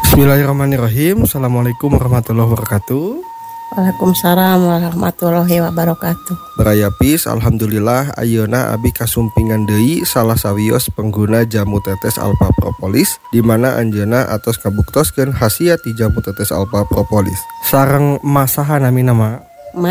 Bismillahirrahmanirrahim. Assalamualaikum warahmatullahi wabarakatuh. Waalaikumsalam warahmatullahi wabarakatuh. Berayapis, alhamdulillah ayeuna abi kasumpingan deui salah sawios pengguna jamu tetes alpha propolis di mana anjeunna atos kabuktoskeun khasiat ti jamu tetes alpha propolis. Sareng masaha nami nama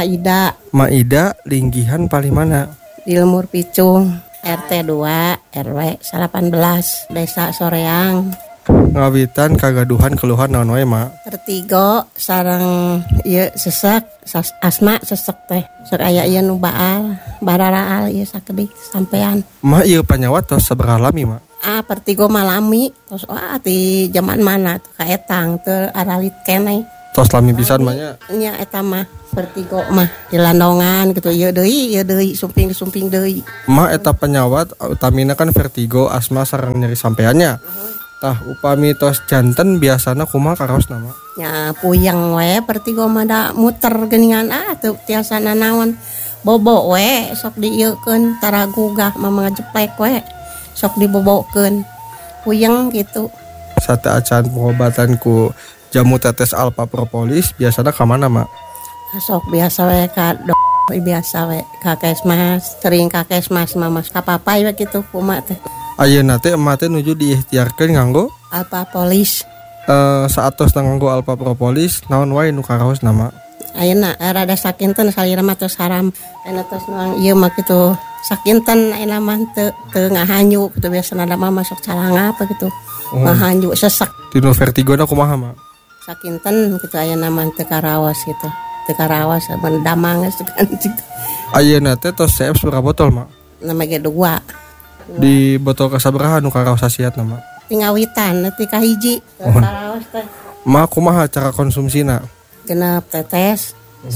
Maida linggihan paling mana? Di Lemur Picung, RT 2 RW 18 Desa Soreang. Ngawitan kagaduhan keluhan naon wae ma? Vertigo sareng ieu sesek, asma sesek teh. Sok aya ieu nu baal, bararaal ieu sakedik sampean. Ma ieu panyawat tos sabaraha lami ma? Vertigo malami, tos ti zaman mana tuh ka etang teu aralit keneh. Tos lami pisan mah nya. Nya eta mah vertigo mah di landongan gitu ieu deui sumping deui. Ma eta penyawat utamina kan vertigo, asma sareng nyeri sampeannya. Tah upami tos janten biasana kumaha karaos nama? Ya puyeng we vertigo mah da muter geuningan teu tiasa nanaon. Bobo we sok dieukeun tara gugah mah jeplek we. Sok dibobokeun. Puyeng gitu. Sateacan pengobatan ku jamu tetes alpha propolis biasana ka mana mak? Sok biasa we ka biasa we ka kesmas, sering ka kesmas mah mas kapapai we kitu kumaha teh. Ayeuna teh emak teh nuju diikhtiarkeun nganggo alpha polis. Saatos nganggo alpha propolis naon wae nu karaos nama? Ayeuna rada sakinten salira mah tos haram. Ayeuna tos nuang ieu mah kitu sakinten ayeuna mah teu ngahanyu kitu biasana da mah masuk calanga apa kitu. Ngahanyu sesek. Dinu vertigona kumaha mah? Sakinten kitu ayeuna mah teu karaos kitu. Teu karaos ban damang geus kan kitu. Ayeuna teh tos CF sabaraha botol mak? Nama ge 2. Di botol kasabaraha nu karaos khasiat nama? Tingawitan neuti ka hiji karaos teh. Ma kumaha cara konsumsina? Genep tetes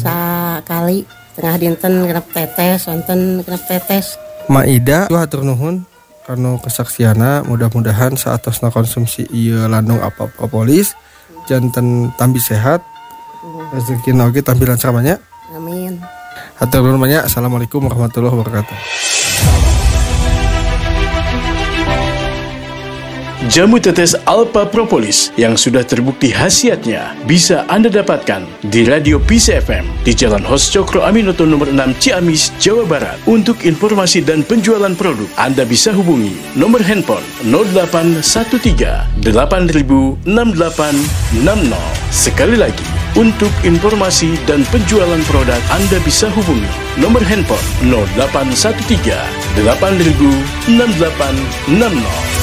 sakali tengah dinten genep tetes, sonten genep tetes. Maida hatur nuhun karena kesaksiana, mudah-mudahan saatosna konsumsi ieu landung alpha propolis janten tambi sehat. Rezekina oge tampilan saramanya. Amin. Hatur nuhun banyak. Assalamualaikum warahmatullahi wabarakatuh. Jamu tetes alpha propolis yang sudah terbukti khasiatnya bisa Anda dapatkan di Radio Peace FM di Jalan Hos Cokro Aminoto nomor 6 Ciamis, Jawa Barat. Untuk informasi dan penjualan produk, Anda bisa hubungi nomor handphone 0813 8000 6860. Sekali lagi, untuk informasi dan penjualan produk, Anda bisa hubungi nomor handphone 0813 8000 6860.